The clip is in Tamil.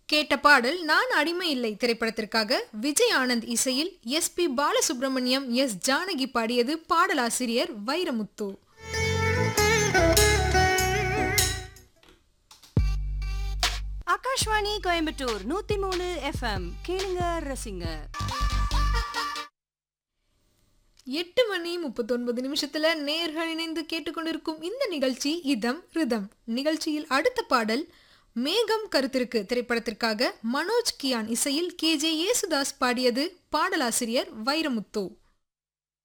கேட்ட பாடல் நான் அடிமை இல்லை திரைப்படத்திற்காக விஜய் ஆனந்த் இசையில் எஸ்.பி. பாலசுப்ரமணியம், எஸ். ஜானகி பாடியது. பாடலாசிரியர் வைரமுத்து. ஆகாஷ்வாணி கோயம்புத்தூர் 103 FM கேளுங்க ரசிங்க. 8:39 நேயர்கள் இணைந்து கேட்டுக்கொண்டிருக்கும் இந்த நிகழ்ச்சி இதம் ரிதம். நிகழ்ச்சியில் அடுத்த பாடல் மேகம் கருத்திருக்கு திரைப்படத்திற்காக மனோஜ் கியான் இசையில் கே.ஜே. யேசுதாஸ் பாடியது. பாடலாசிரியர் வைரமுத்து.